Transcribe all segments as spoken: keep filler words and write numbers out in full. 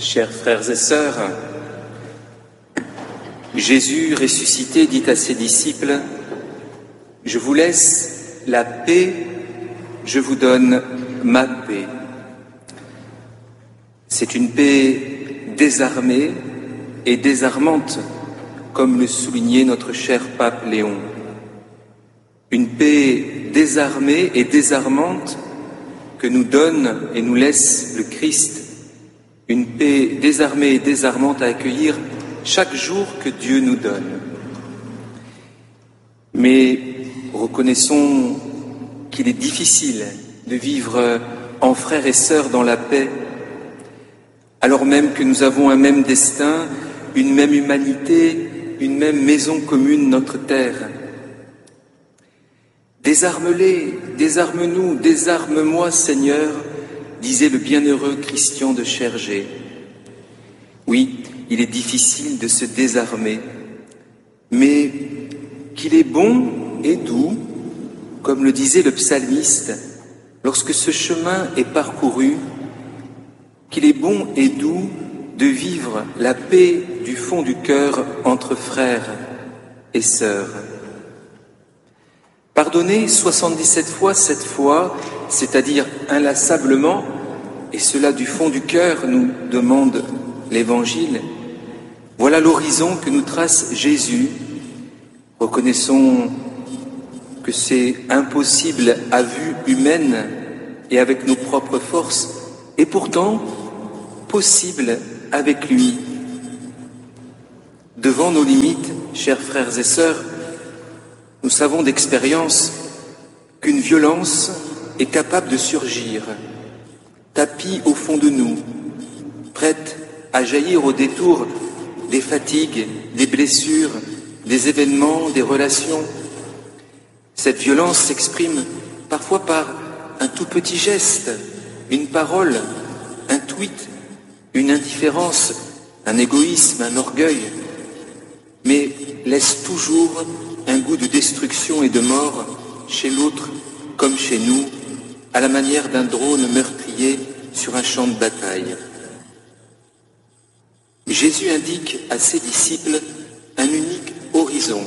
Chers frères et sœurs, Jésus ressuscité dit à ses disciples : « Je vous laisse la paix, je vous donne ma paix. » C'est une paix désarmée et désarmante, comme le soulignait notre cher pape Léon. Une paix désarmée et désarmante que nous donne et nous laisse le Christ. Une paix désarmée et désarmante à accueillir chaque jour que Dieu nous donne. Mais reconnaissons qu'il est difficile de vivre en frères et sœurs dans la paix, alors même que nous avons un même destin, une même humanité, une même maison commune, notre terre. Désarme-les, désarme-nous, désarme-moi, Seigneur, disait le bienheureux Christian de Chergé. Oui, il est difficile de se désarmer, mais qu'il est bon et doux, comme le disait le psalmiste, lorsque ce chemin est parcouru, qu'il est bon et doux de vivre la paix du fond du cœur entre frères et sœurs. Pardonner soixante-dix-sept fois, sept fois, c'est-à-dire inlassablement, et cela du fond du cœur, nous demande l'Évangile. Voilà l'horizon que nous trace Jésus. Reconnaissons que c'est impossible à vue humaine et avec nos propres forces, et pourtant possible avec lui. Devant nos limites, chers frères et sœurs, nous savons d'expérience qu'une violence est capable de surgir, tapie au fond de nous, prête à jaillir au détour des fatigues, des blessures, des événements, des relations. Cette violence s'exprime parfois par un tout petit geste, une parole, un tweet, une indifférence, un égoïsme, un orgueil, mais laisse toujours un goût de destruction et de mort chez l'autre comme chez nous, à la manière d'un drone meurtrier sur un champ de bataille. Jésus indique à ses disciples un unique horizon.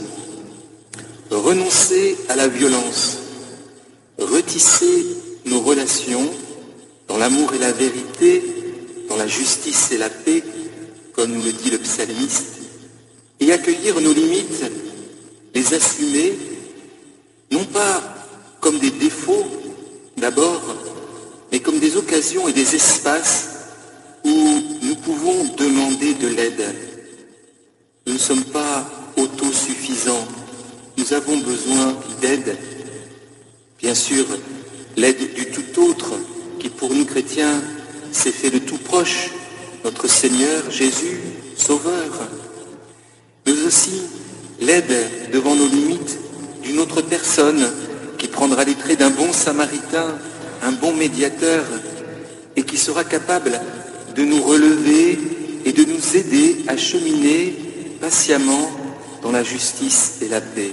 Renoncer à la violence, retisser nos relations dans l'amour et la vérité, dans la justice et la paix, comme nous le dit le psalmiste, et accueillir nos limites, les assumer, non pas comme des défauts d'abord, mais comme des occasions et des espaces où nous pouvons demander de l'aide. Nous ne sommes pas autosuffisants, nous avons besoin d'aide. Bien sûr, l'aide du tout autre, qui pour nous chrétiens s'est fait le tout proche, notre Seigneur Jésus, Sauveur, mais aussi l'aide devant nos limites d'une autre personne qui prendra les traits d'un bon samaritain, un bon médiateur, et qui sera capable de nous relever et de nous aider à cheminer patiemment dans la justice et la paix.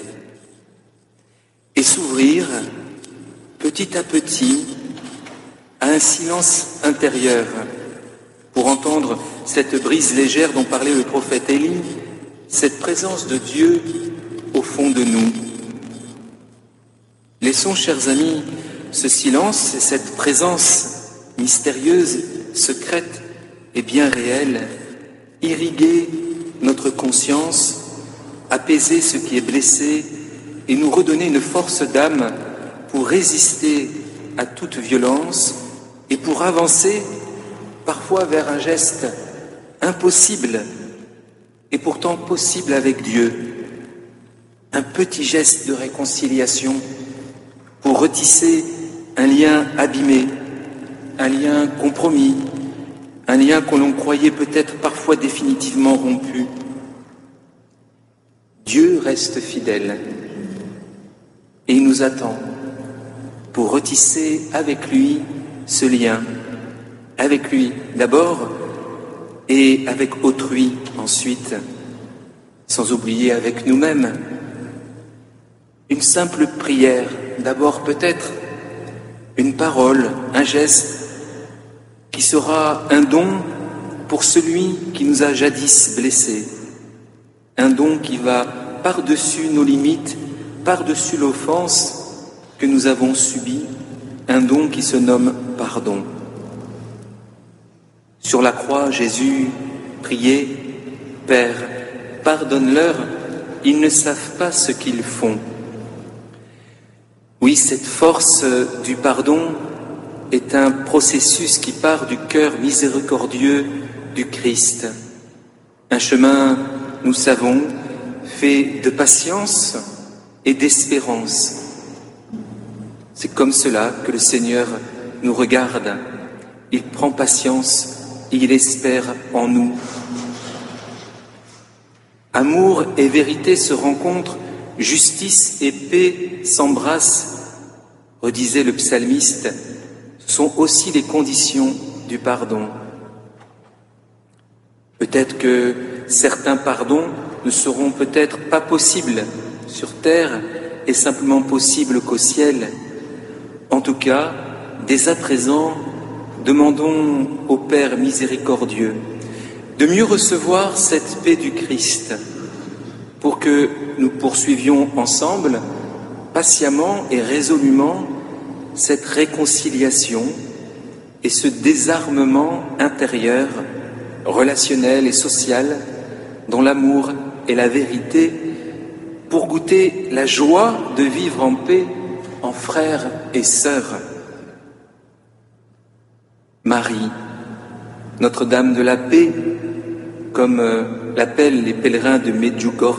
Et s'ouvrir petit à petit à un silence intérieur pour entendre cette brise légère dont parlait le prophète Élie, cette présence de Dieu au fond de nous. Laissons, chers amis, ce silence et cette présence mystérieuse, secrète et bien réelle, irriguer notre conscience, apaiser ce qui est blessé et nous redonner une force d'âme pour résister à toute violence et pour avancer parfois vers un geste impossible et pourtant possible avec Dieu, un petit geste de réconciliation pour retisser un lien abîmé, un lien compromis, un lien que l'on croyait peut-être parfois définitivement rompu. Dieu reste fidèle et il nous attend pour retisser avec lui ce lien, avec lui d'abord et avec autrui ensuite, sans oublier avec nous-mêmes. Une simple prière, d'abord peut-être, une parole, un geste, qui sera un don pour celui qui nous a jadis blessés, un don qui va par-dessus nos limites, par-dessus l'offense que nous avons subie, un don qui se nomme pardon. Sur la croix, Jésus priait « Père, pardonne-leur, ils ne savent pas ce qu'ils font ». Oui, cette force du pardon est un processus qui part du cœur miséricordieux du Christ. Un chemin, nous savons, fait de patience et d'espérance. C'est comme cela que le Seigneur nous regarde. Il prend patience et il espère en nous. Amour et vérité se rencontrent, justice et paix s'embrassent, redisait le psalmiste, sont aussi les conditions du pardon. Peut-être que certains pardons ne seront peut-être pas possibles sur terre et simplement possibles qu'au ciel. En tout cas, dès à présent, demandons au Père miséricordieux de mieux recevoir cette paix du Christ pour que nous poursuivions ensemble, patiemment et résolument, cette réconciliation et ce désarmement intérieur, relationnel et social, dans l'amour et la vérité, pour goûter la joie de vivre en paix, en frères et sœurs. Marie, Notre-Dame de la paix, comme l'appellent les pèlerins de Medjugorje,